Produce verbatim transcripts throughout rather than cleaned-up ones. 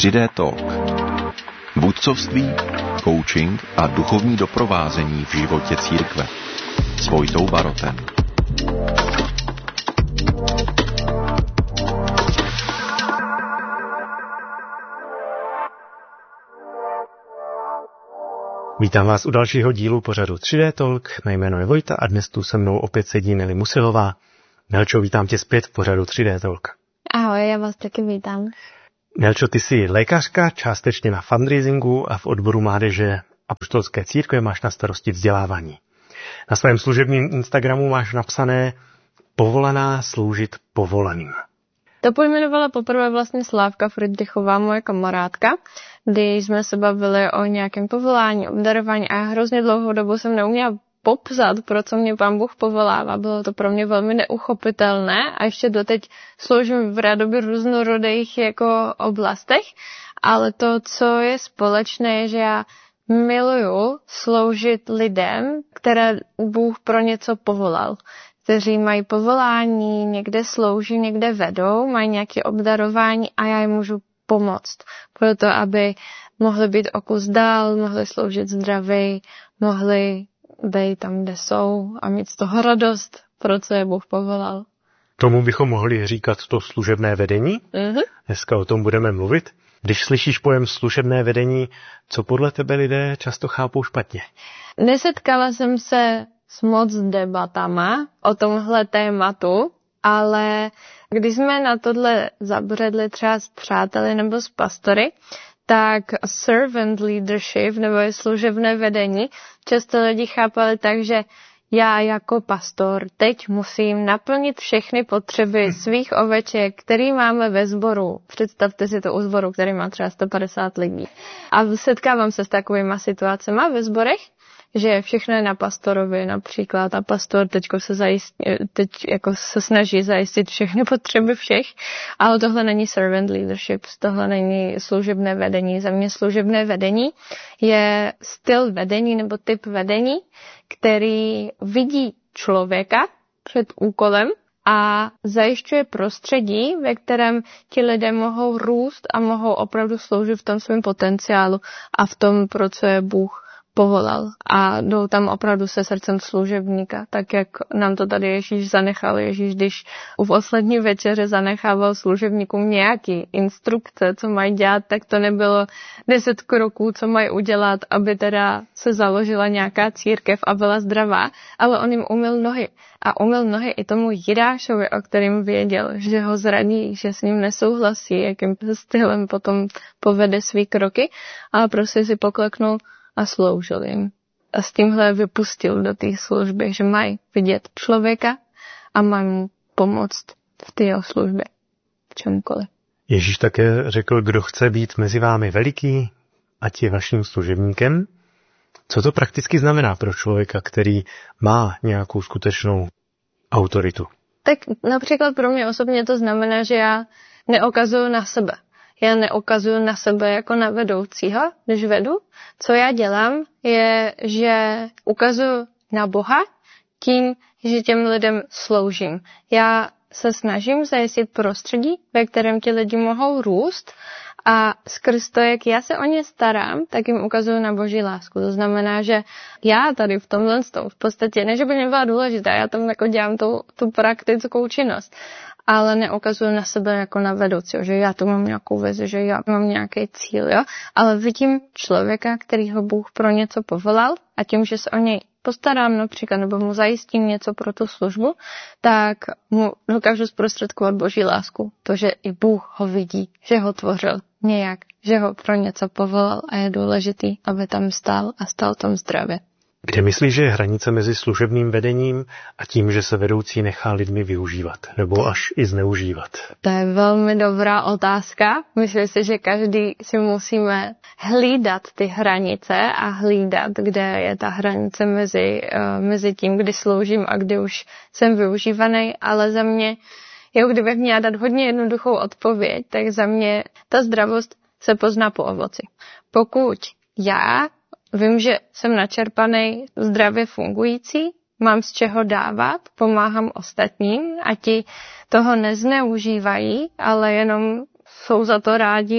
tři dé Talk. Vůdcovství, coaching a duchovní doprovázení v životě církve. S Vojtou Barotem. Vítám vás u dalšího dílu pořadu tři dé Talk. Mé jméno je Vojta a dnes tu se mnou opět sedí Nelly Musilová. Nelčo, vítám tě zpět v pořadu tři dé Talk. Ahoj, já vás taky vítám. Nelčo, ty jsi lékařka, částečně na fundraisingu a v odboru mládeže Apoštolské církve máš na starosti vzdělávání. Na svém služebním Instagramu máš napsané povolaná sloužit povolaným. To pojmenovala poprvé vlastně Slávka Friedrichová, moje kamarádka, kdy jsme se bavili o nějakém povolání, obdarování a hrozně dlouhou dobu jsem neuměla popsat, pro co mě Pán Bůh povolává. Bylo to pro mě velmi neuchopitelné a ještě doteď sloužím v rádoby různorodých jako oblastech, ale to, co je společné, je, že já miluju sloužit lidem, které Bůh pro něco povolal, kteří mají povolání, někde slouží, někde vedou, mají nějaké obdarování a já jim můžu pomoct. Proto, aby mohli být o kus dál, mohli sloužit zdraví, mohli být tam, kde jsou a mít z toho radost, pro co je Bůh povolal. Tomu bychom mohli říkat to služebné vedení. Mm-hmm. Dneska o tom budeme mluvit. Když slyšíš pojem služebné vedení, co podle tebe lidé často chápou špatně? Nesetkala jsem se s moc debatama o tomhle tématu, ale když jsme na tohle zabředli třeba s přáteli nebo s pastory, tak servant leadership nebo služebné vedení často lidi chápali tak, že já jako pastor teď musím naplnit všechny potřeby svých oveček, který máme ve sboru. Představte si to u sboru, který má třeba sto padesát lidí. A setkávám se s takovýma situacemi ve sborech, že všechno je na pastorovi například a pastor teďko se, zajist, teď jako se snaží zajistit všechny potřeby všech, ale tohle není servant leadership, tohle není služebné vedení. Za mě služebné vedení je styl vedení nebo typ vedení, který vidí člověka před úkolem a zajišťuje prostředí, ve kterém ti lidé mohou růst a mohou opravdu sloužit v tom svém potenciálu a v tom, pro co je Bůh povolal. A jdou tam opravdu se srdcem služebníka, tak jak nám to tady Ježíš zanechal. Ježíš, když u poslední večeře zanechával služebníkům nějaký instrukce, co mají dělat, tak to nebylo deset kroků, co mají udělat, aby teda se založila nějaká církev a byla zdravá, ale on jim umyl nohy. A umyl nohy i tomu Jidášovi, o kterém věděl, že ho zradí, že s ním nesouhlasí, jakým stylem potom povede svý kroky, ale prostě si pokleknul a sloužil jim. A s tímhle vypustil do té služby, že mají vidět člověka a mají mu pomoct v té jeho službě, v čemkoliv. Ježíš také řekl, kdo chce být mezi vámi veliký, ať je vaším služebníkem. Co to prakticky znamená pro člověka, který má nějakou skutečnou autoritu? Tak například pro mě osobně to znamená, že já neokazuju na sebe. Já neukazuju na sebe jako na vedoucího, když vedu. Co já dělám, je, že ukazuju na Boha tím, že těm lidem sloužím. Já se snažím zajistit prostředí, ve kterém ti lidi mohou růst a skrz to, jak já se o ně starám, tak jim ukazuju na Boží lásku. To znamená, že já tady v tomhle v podstatě, ne, že by mě byla důležitá, já tam jako dělám tu, tu praktickou činnost, ale neukazuju na sebe jako na vedoucího, že já tu mám nějakou vizi, že já mám nějaký cíl, jo? Ale vidím člověka, kterýho Bůh pro něco povolal a tím, že se o něj postarám například, nebo mu zajistím něco pro tu službu, tak mu dokážu zprostředkovat Boží lásku. To, že i Bůh ho vidí, že ho tvořil nějak, že ho pro něco povolal a je důležitý, aby tam stál a stál tam zdravě. Kde myslíš, že je hranice mezi služebným vedením a tím, že se vedoucí nechá lidmi využívat nebo až i zneužívat? To je velmi dobrá otázka. Myslím si, že každý si musíme hlídat ty hranice a hlídat, kde je ta hranice mezi, uh, mezi tím, kdy sloužím a kdy už jsem využívaný, ale za mě, jo, kdybych měla dát hodně jednoduchou odpověď, tak za mě ta zdravost se pozná po ovoci. Pokud já vím, že jsem načerpaný, zdravě fungující, mám z čeho dávat, pomáhám ostatním a ti toho nezneužívají, ale jenom jsou za to rádi,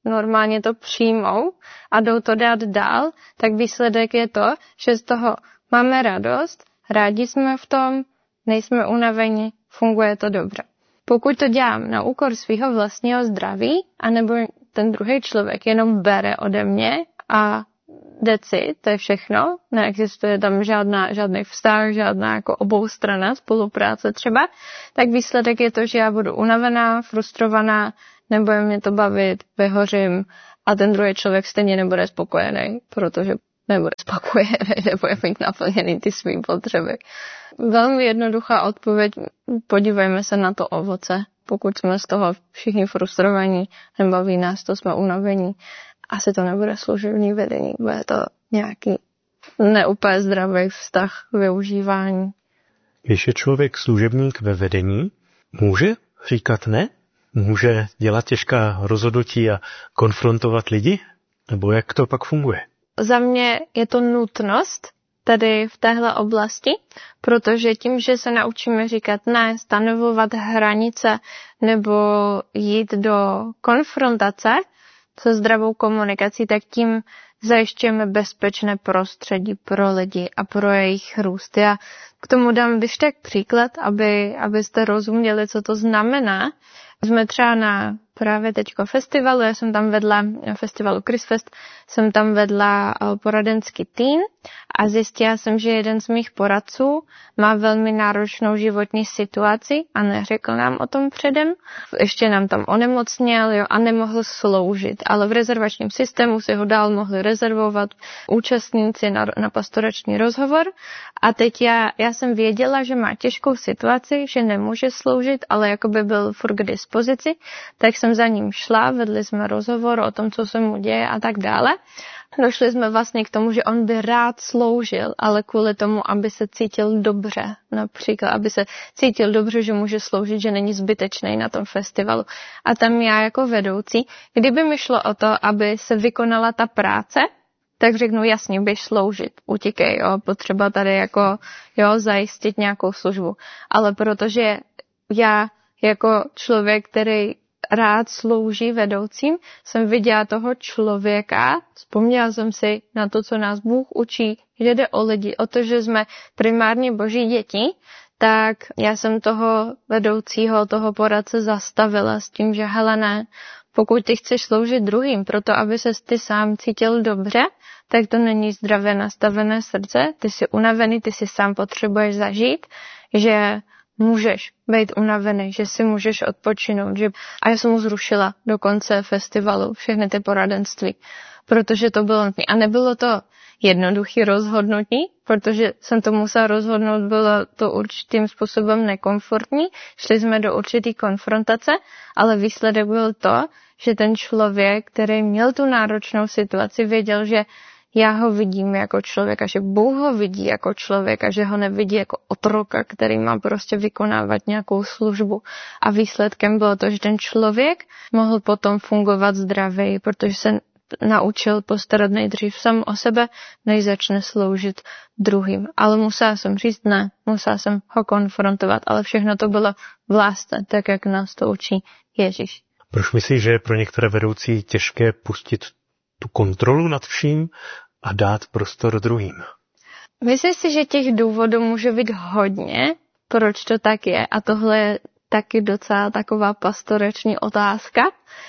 normálně to přijmou a jdou to dát dál, tak výsledek je to, že z toho máme radost, rádi jsme v tom, nejsme unaveni, funguje to dobře. Pokud to dělám na úkor svého vlastního zdraví, anebo ten druhý člověk jenom bere ode mě a deci, to je všechno, neexistuje tam žádná, žádný vztah, žádná jako oboustranná spolupráce třeba, tak výsledek je to, že já budu unavená, frustrovaná, nebude mě to bavit, vyhořím a ten druhý člověk stejně nebude spokojený, protože nebude spokojený, nebude mít naplněný ty svý potřeby. Velmi jednoduchá odpověď, podívejme se na to ovoce. Pokud jsme z toho všichni frustrovaní, nebaví nás to, jsme unavení, asi to nebude služební vedení, bude to nějaký neúplně zdravý vztah, využívání. Když je člověk služebník ve vedení, může říkat ne? Může dělat těžká rozhodnutí a konfrontovat lidi? Nebo jak to pak funguje? Za mě je to nutnost tady v téhle oblasti, protože tím, že se naučíme říkat ne, stanovovat hranice nebo jít do konfrontace se zdravou komunikací, tak tím zajišťujeme bezpečné prostředí pro lidi a pro jejich růst. Já k tomu dám když tak příklad, aby, abyste rozuměli, co to znamená. Jsme třeba na právě teďko festivalu, já jsem tam vedla, na festivalu Chrisfest, jsem tam vedla poradenský tým a zjistila jsem, že jeden z mých poradců má velmi náročnou životní situaci a neřekl nám o tom předem. Ještě nám tam onemocněl, jo, a nemohl sloužit, ale v rezervačním systému si ho dál mohli rezervovat účastníci na, na pastorační rozhovor a teď já, já jsem věděla, že má těžkou situaci, že nemůže sloužit, ale jakoby byl furt k dispozici, tak jsem za ním šla, vedli jsme rozhovor o tom, co se mu děje a tak dále. Došli jsme vlastně k tomu, že on by rád sloužil, ale kvůli tomu, aby se cítil dobře. Například, aby se cítil dobře, že může sloužit, že není zbytečný na tom festivalu. A tam já jako vedoucí, kdyby mi šlo o to, aby se vykonala ta práce, tak řeknu jasně, běž sloužit, utíkej, jo, potřeba tady jako, jo, zajistit nějakou službu. Ale protože já jako člověk, který rád slouží vedoucím, jsem viděla toho člověka, vzpomněla jsem si na to, co nás Bůh učí, že jde o lidi, o to, že jsme primárně boží děti, tak já jsem toho vedoucího, toho poradce zastavila s tím, že hele ne, pokud ty chceš sloužit druhým, proto aby ses ty sám cítil dobře, tak to není zdravě nastavené srdce, ty jsi unavený, ty si sám potřebuješ zažít, že můžeš být unavený, že si můžeš odpočinout. Že... A já jsem mu zrušila do konce festivalu všechny ty poradenství, protože to bylo nutné. A nebylo to jednoduché rozhodnutí, protože jsem to musela rozhodnout, bylo to určitým způsobem nekomfortní. Šli jsme do určitý konfrontace, ale výsledek byl to, že ten člověk, který měl tu náročnou situaci, věděl, že já ho vidím jako člověka, že Bůh ho vidí jako člověka, že ho nevidí jako otroka, který má prostě vykonávat nějakou službu. A výsledkem bylo to, že ten člověk mohl potom fungovat zdravěji, protože se naučil postarat nejdřív sám o sebe, než začne sloužit druhým. Ale musela jsem říct ne, musela jsem ho konfrontovat, ale všechno to bylo v lásce, tak jak nás to učí Ježíš. Proč myslíš, že je pro některé vedoucí těžké pustit tu kontrolu nad vším a dát prostor druhým? Myslím si, že těch důvodů může být hodně, proč to tak je. A tohle je taky docela taková pastorační otázka.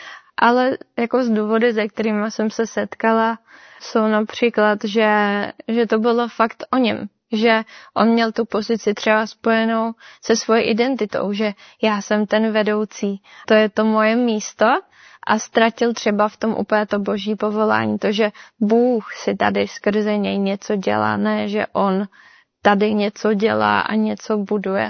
Ale jako z důvody, se kterými jsem se setkala, jsou například, že, že to bylo fakt o něm. Že on měl tu pozici třeba spojenou se svojí identitou, že já jsem ten vedoucí, to je to moje místo, a ztratil třeba v tom úplně to boží povolání, to, že Bůh si tady skrze něj něco dělá, ne, že on tady něco dělá a něco buduje.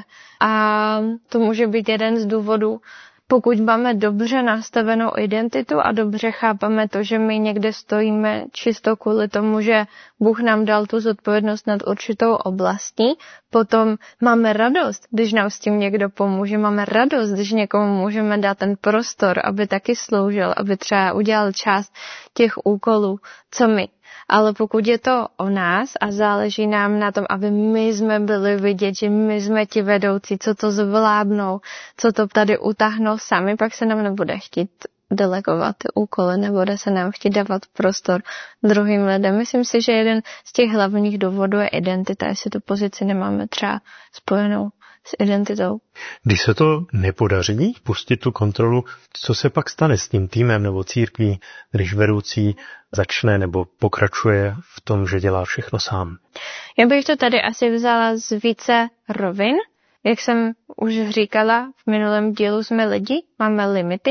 A to může být jeden z důvodů, pokud máme dobře nastavenou identitu a dobře chápeme to, že my někde stojíme čisto kvůli tomu, že Bůh nám dal tu zodpovědnost nad určitou oblastí, potom máme radost, když nám s tím někdo pomůže, máme radost, když někomu můžeme dát ten prostor, aby taky sloužil, aby třeba udělal část těch úkolů, co my. Ale pokud je to o nás a záleží nám na tom, aby my jsme byli vidět, že my jsme ti vedoucí, co to zvládnou, co to tady utáhnou sami, pak se nám nebude chtít delegovat ty úkoly, nebude se nám chtít dávat prostor druhým lidem. Myslím si, že jeden z těch hlavních důvodů je identita, jestli tu pozici nemáme třeba spojenou s identitou. Když se to nepodaří pustit tu kontrolu, co se pak stane s tím týmem nebo církví, když vedoucí začne nebo pokračuje v tom, že dělá všechno sám? Já bych to tady asi vzala z více rovin. Jak jsem už říkala, v minulém dílu jsme lidi, máme limity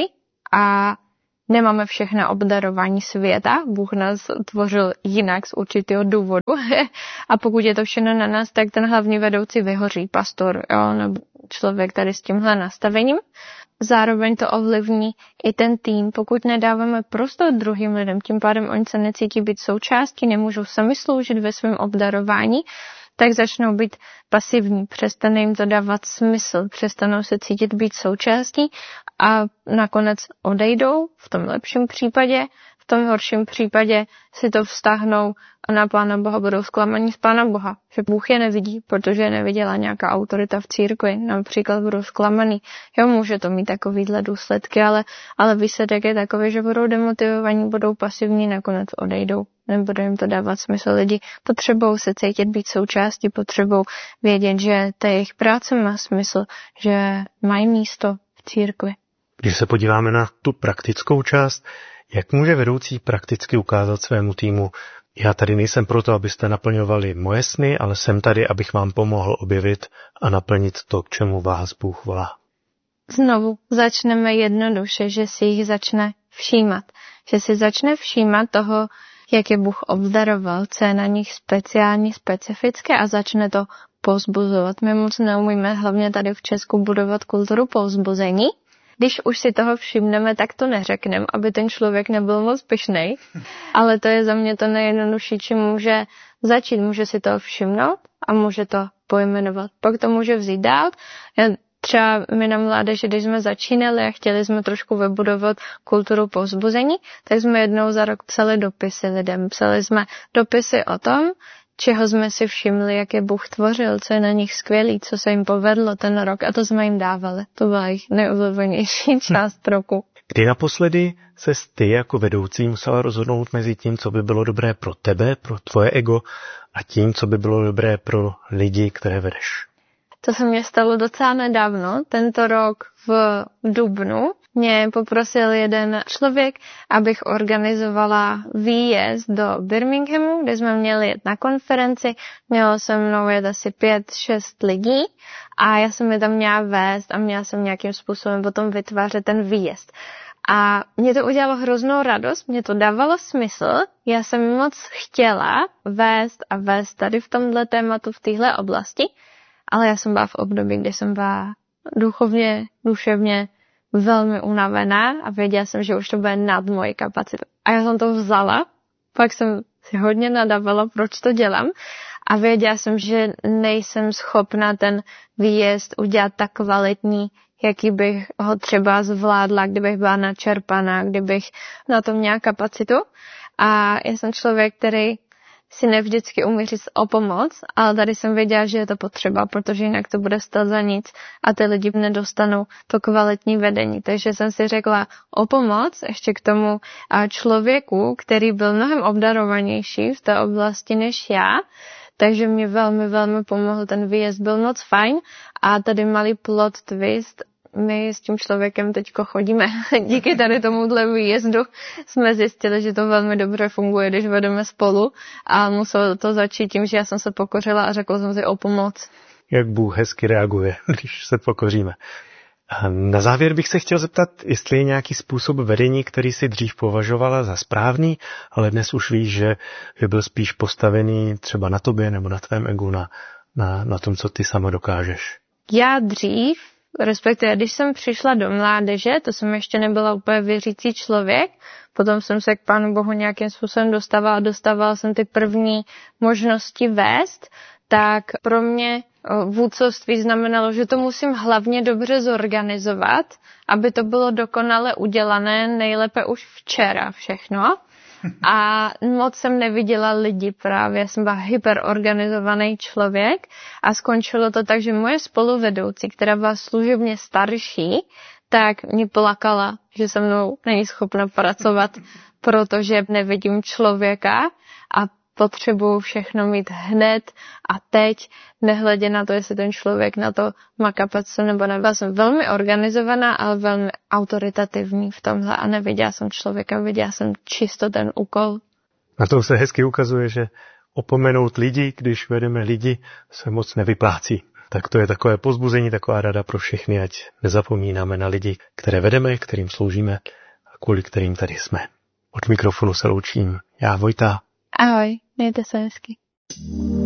a nemáme všechna obdarování světa. Bůh nás tvořil jinak z určitého důvodu. A pokud je to všechno na nás, tak ten hlavní vedoucí vyhoří, pastor, jo, nebo člověk tady s tímhle nastavením. Zároveň to ovlivní i ten tým, pokud nedáváme prostor druhým lidem, tím pádem oni se necítí být součástí, nemůžou sami sloužit ve svém obdarování, tak začnou být pasivní, přestane jim to dávat smysl, přestanou se cítit být součástí a nakonec odejdou v tom lepším případě, v tom horším případě si to vztahnou a na Pána Boha budou zklamaní z Pána Boha, že Bůh je nevidí, protože je neviděla nějaká autorita v církvi, například budou zklamaný. Jo, může to mít takovýhle důsledky, ale, ale výsledek je takový, že budou demotivovaní, budou pasivní, nakonec odejdou. Nebude jim to dávat smysl. Lidi potřebují se cítit být součástí, potřebují vědět, že ta jejich práce má smysl, že mají místo v církvi. Když se podíváme na tu praktickou část, jak může vedoucí prakticky ukázat svému týmu: já tady nejsem proto, abyste naplňovali moje sny, ale jsem tady, abych vám pomohl objevit a naplnit to, k čemu vás Bůh volá? Znovu začneme jednoduše, že si jich začne všímat. Že si začne všímat toho, jak je Bůh obdaroval, co je na nich speciální, specifické a začne to povzbuzovat. My moc neumíme, hlavně tady v Česku, budovat kulturu povzbuzení. Když už si toho všimneme, tak to neřekneme, aby ten člověk nebyl moc pyšnej. Ale to je za mě to nejjednodušší, čím může začít. Může si toho všimnout a může to pojmenovat. Pak to může vzít dál. Já Třeba my na mládeži, když jsme začínali a chtěli jsme trošku vybudovat kulturu povzbuzení, tak jsme jednou za rok psali dopisy lidem. Psali jsme dopisy o tom, čeho jsme si všimli, jak je Bůh tvořil, co je na nich skvělý, co se jim povedlo ten rok, a to jsme jim dávali. To byla jejich nejoblíbenější část roku. Kdy naposledy ses ty jako vedoucí musela rozhodnout mezi tím, co by bylo dobré pro tebe, pro tvoje ego, a tím, co by bylo dobré pro lidi, které vedeš? To se mně stalo docela nedávno. Tento rok v dubnu mě poprosil jeden člověk, abych organizovala výjezd do Birminghamu, kde jsme měli jet na konferenci. Mělo se mnou jet asi pět, šest lidí a já jsem je tam měla vést a měla jsem nějakým způsobem potom vytvářet ten výjezd. A mě to udělalo hroznou radost, mě to dávalo smysl. Já jsem moc chtěla vést a vést tady v tomhle tématu, v téhle oblasti, ale já jsem byla v období, kdy jsem byla duchovně, duševně velmi unavená a věděla jsem, že už to bude nad moji kapacitu. A já jsem to vzala, pak jsem si hodně nadávala, proč to dělám, a věděla jsem, že nejsem schopna ten výjezd udělat tak kvalitní, jaký bych ho třeba zvládla, kdybych byla načerpaná, kdybych na tom měla kapacitu. A já jsem člověk, který si nevždycky umí říct o pomoc, ale tady jsem věděla, že je to potřeba, protože jinak to bude stát za nic a ty lidi nedostanou to kvalitní vedení. Takže jsem si řekla o pomoc ještě k tomu člověku, který byl mnohem obdarovanější v té oblasti než já, takže mě velmi, velmi pomohl. Ten výjezd byl moc fajn a tady malý plot twist. My s tím člověkem teďko chodíme. Díky tady tomuhle výjezdu jsme zjistili, že to velmi dobře funguje, když vedeme spolu, a muselo to začít tím, že já jsem se pokořila a řekla jsem si o pomoc. Jak Bůh hezky reaguje, když se pokoříme. A na závěr bych se chtěl zeptat, jestli je nějaký způsob vedení, který si dřív považovala za správný, ale dnes už víš, že, že byl spíš postavený třeba na tobě nebo na tvém egu, na, na, na tom, co ty sama dokážeš. Já dřív, respektive když jsem přišla do mládeže, to jsem ještě nebyla úplně věřící člověk, potom jsem se k Pánu Bohu nějakým způsobem dostávala, dostávala jsem ty první možnosti vést, tak pro mě vůdcovství znamenalo, že to musím hlavně dobře zorganizovat, aby to bylo dokonale udělané, nejlépe už včera všechno. A moc jsem neviděla lidi právě, jsem byla hyperorganizovaný člověk a skončilo to tak, že moje spoluvedoucí, která byla služebně starší, tak mě plakala, že se mnou není schopna pracovat, protože nevidím člověka a potřebuju všechno mít hned a teď, nehledě na to, jestli ten člověk na to má kapacitu nebo ne. Byla jsem velmi organizovaná, ale velmi autoritativní v tomhle a neviděla jsem člověka, viděla jsem čisto ten úkol. Na tom se hezky ukazuje, že opomenout lidi, když vedeme lidi, se moc nevyplácí. Tak to je takové povzbuzení, taková rada pro všechny, ať nezapomínáme na lidi, které vedeme, kterým sloužíme a kvůli kterým tady jsme. Od mikrofonu se loučím. Já, Vojta. Ahoj, mějte se hezky.